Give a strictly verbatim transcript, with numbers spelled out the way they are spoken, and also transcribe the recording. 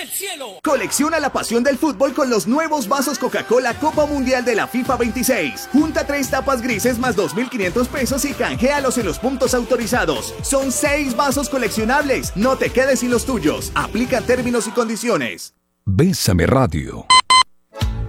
del cielo. Colecciona la pasión del fútbol con los nuevos vasos Coca-Cola Copa Mundial de la FIFA veintiséis. Junta tres tapas grises más dos mil quinientos pesos y canjealos en los puntos autorizados. Son seis vasos coleccionables. No te quedes sin los tuyos. Aplica términos y condiciones. Bésame Radio.